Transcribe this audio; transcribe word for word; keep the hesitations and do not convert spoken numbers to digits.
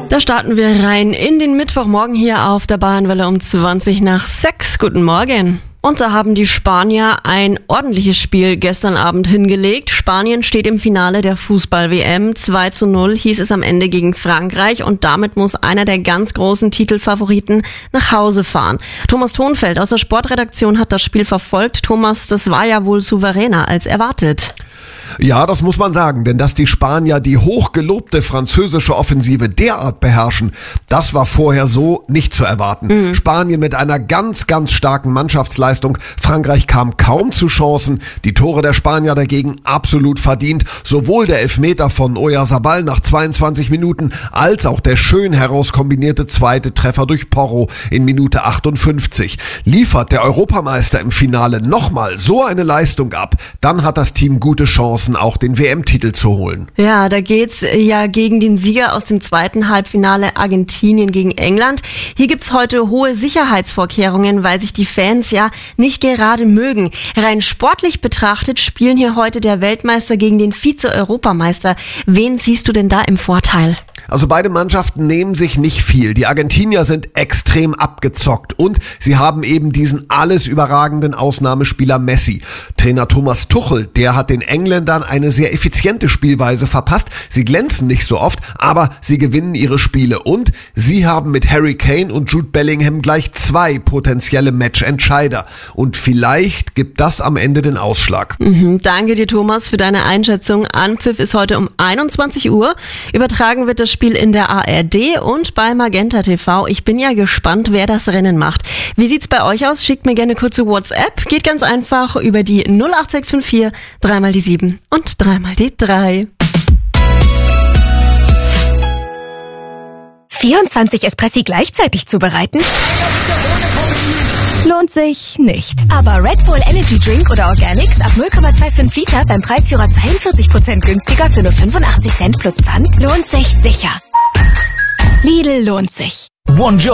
Da starten wir rein in den Mittwochmorgen hier auf der Bayernwelle um zwanzig nach sechs. Guten Morgen. Und da haben die Spanier ein ordentliches Spiel gestern Abend hingelegt. Spanien steht im Finale der Fußball-W M. zwei zu null hieß es am Ende gegen Frankreich und damit muss einer der ganz großen Titelfavoriten nach Hause fahren. Thomas Thonfeld aus der Sportredaktion hat das Spiel verfolgt. Thomas, das war ja wohl souveräner als erwartet. Ja, das muss man sagen, denn dass die Spanier die hochgelobte französische Offensive derart beherrschen, das war vorher so nicht zu erwarten. Mhm. Spanien mit einer ganz, ganz starken Mannschaftsleistung. Frankreich kam kaum zu Chancen. Die Tore der Spanier dagegen absolut verdient. Sowohl der Elfmeter von Oyarzabal nach zweiundzwanzig Minuten als auch der schön herauskombinierte zweite Treffer durch Porro in Minute achtundfünfzig. Liefert der Europameister im Finale nochmal so eine Leistung ab, dann hat das Team gute Chancen, auch den W M-Titel zu holen. Ja, da geht's ja gegen den Sieger aus dem zweiten Halbfinale Argentinien gegen England. Hier gibt's heute hohe Sicherheitsvorkehrungen, weil sich die Fans ja nicht gerade mögen. Rein sportlich betrachtet spielen hier heute der Weltmeister gegen den Vize-Europameister. Wen siehst du denn da im Vorteil? Also beide Mannschaften nehmen sich nicht viel. Die Argentinier sind extrem abgezockt und sie haben eben diesen alles überragenden Ausnahmespieler Messi. Trainer Thomas Tuchel, der hat den Engländern eine sehr effiziente Spielweise verpasst. Sie glänzen nicht so oft, aber sie gewinnen ihre Spiele und sie haben mit Harry Kane und Jude Bellingham gleich zwei potenzielle Matchentscheider. Und vielleicht gibt das am Ende den Ausschlag. Mhm, danke dir, Thomas, für deine Einschätzung. Anpfiff ist heute um einundzwanzig Uhr. Übertragen wird das Spiel in der A R D und bei Magenta T V. Ich bin ja gespannt, wer das Rennen macht. Wie sieht's bei euch aus? Schickt mir gerne kurze WhatsApp. Geht ganz einfach über die null acht sechs fünf vier, dreimal die sieben und dreimal die drei. vierundzwanzig Espressi gleichzeitig zubereiten? Lohnt sich nicht. Aber Red Bull Energy Drink oder Organics ab null Komma fünfundzwanzig Liter beim Preisführer zweiundvierzig Prozent günstiger für nur fünfundachtzig Cent plus Pfand lohnt sich sicher. Lidl lohnt sich. Buongiorno.